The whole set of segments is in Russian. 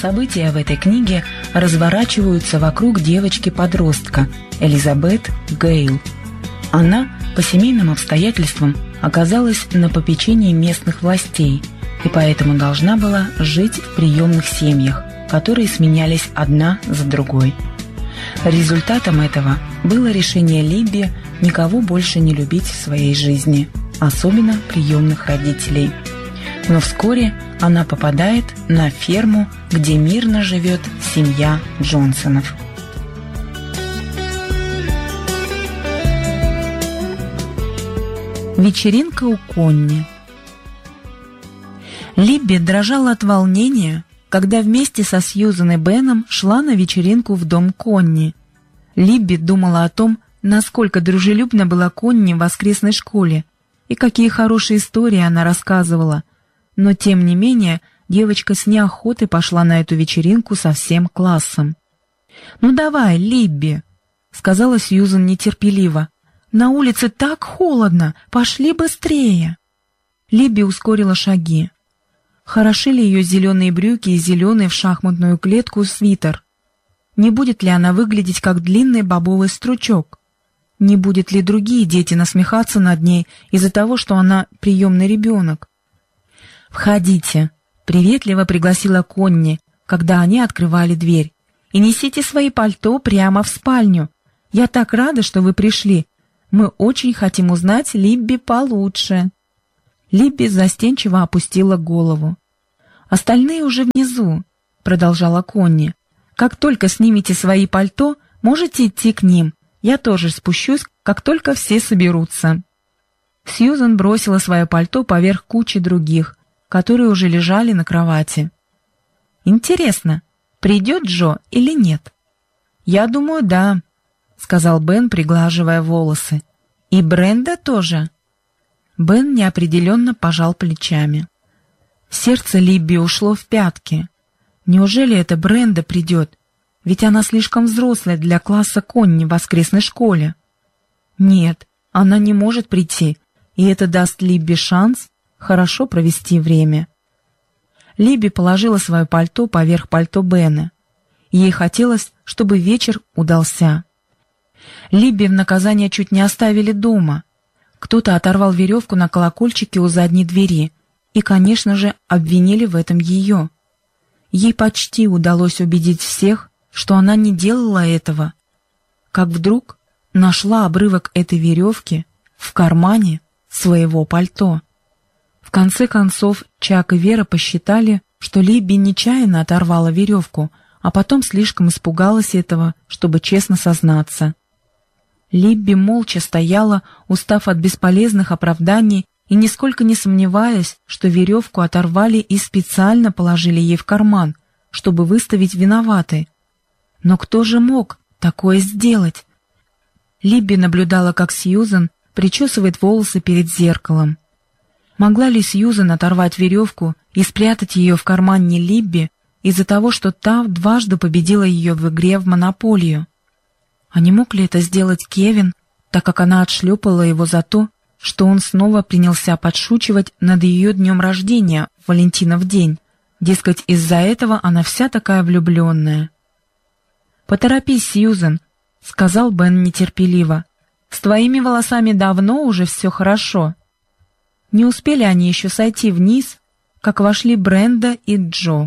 События в этой книге разворачиваются вокруг девочки-подростка Элизабет Гейл. Она по семейным обстоятельствам оказалась на попечении местных властей и поэтому должна была жить в приемных семьях, которые сменялись одна за другой. Результатом этого было решение Либби никого больше не любить в своей жизни, особенно приемных родителей. Но вскоре она попадает на ферму, где мирно живет семья Джонсонов. Вечеринка у Конни. Либби дрожала от волнения, когда вместе со Сьюзан и Беном шла на вечеринку в дом Конни. Либби думала о том, насколько дружелюбна была Конни в воскресной школе и какие хорошие истории она рассказывала. Но, тем не менее, девочка с неохотой пошла на эту вечеринку со всем классом. «Ну давай, Либби», — сказала Сьюзан нетерпеливо. «На улице так холодно, пошли быстрее». Либби ускорила шаги. Хороши ли ее зеленые брюки и зеленый в шахматную клетку свитер? Не будет ли она выглядеть как длинный бобовый стручок? Не будет ли другие дети насмехаться над ней из-за того, что она приемный ребенок? «Входите», — приветливо пригласила Конни, когда они открывали дверь. «И несите свои пальто прямо в спальню. Я так рада, что вы пришли. Мы очень хотим узнать Либби получше». Либби застенчиво опустила голову. «Остальные уже внизу», — продолжала Конни. «Как только снимете свои пальто, можете идти к ним. Я тоже спущусь, как только все соберутся». Сьюзан бросила свое пальто поверх кучи других, которые уже лежали на кровати. «Интересно, придет Джо или нет?» «Я думаю, да», — сказал Бен, приглаживая волосы. «И Бренда тоже?» Бен неопределенно пожал плечами. Сердце Либби ушло в пятки. Неужели это Бренда придет? Ведь она слишком взрослая для класса Конни в воскресной школе. Нет, она не может прийти, и это даст Либби шанс хорошо провести время. Либби положила свое пальто поверх пальто Бена. Ей хотелось, чтобы вечер удался. Либби в наказание чуть не оставили дома. Кто-то оторвал веревку на колокольчике у задней двери, и, конечно же, обвинили в этом ее. Ей почти удалось убедить всех, что она не делала этого, как вдруг нашла обрывок этой веревки в кармане своего пальто. В конце концов, Чак и Вера посчитали, что Либби нечаянно оторвала веревку, а потом слишком испугалась этого, чтобы честно сознаться. Либби молча стояла, устав от бесполезных оправданий и нисколько не сомневаясь, что веревку оторвали и специально положили ей в карман, чтобы выставить виноватой. Но кто же мог такое сделать? Либби наблюдала, как Сьюзан причесывает волосы перед зеркалом. Могла ли Сьюзан оторвать веревку и спрятать ее в кармане Либби из-за того, что та дважды победила ее в игре в монополию? А не мог ли это сделать Кевин, так как она отшлепала его за то, что он снова принялся подшучивать над ее днем рождения, Валентинов день? Дескать, из-за этого она вся такая влюбленная. «Поторопись, Сьюзан», — сказал Бен нетерпеливо. «С твоими волосами давно уже все хорошо». Не успели они еще сойти вниз, как вошли Бренда и Джо.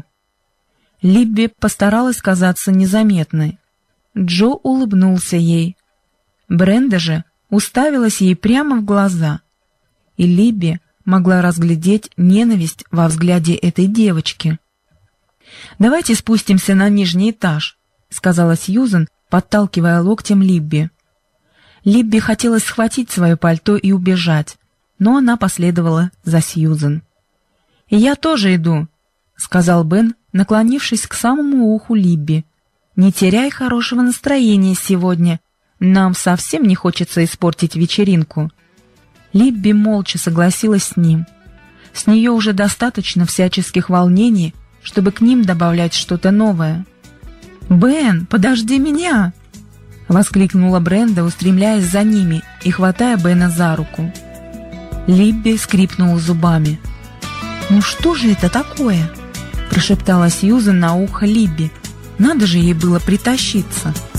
Либби постаралась казаться незаметной. Джо улыбнулся ей. Бренда же уставилась ей прямо в глаза, и Либби могла разглядеть ненависть во взгляде этой девочки. «Давайте спустимся на нижний этаж», — сказала Сьюзан, подталкивая локтем Либби. Либби хотелось схватить свое пальто и убежать, но она последовала за Сьюзан. «Я тоже иду», — сказал Бен, наклонившись к самому уху Либби. «Не теряй хорошего настроения сегодня. Нам совсем не хочется испортить вечеринку». Либби молча согласилась с ним. С нее уже достаточно всяческих волнений, чтобы к ним добавлять что-то новое. «Бен, подожди меня!» — воскликнула Бренда, устремляясь за ними и хватая Бена за руку. Либби скрипнула зубами. «Ну что же это такое?» прошептала Сьюзен на ухо Либби. «Надо же ей было притащиться!»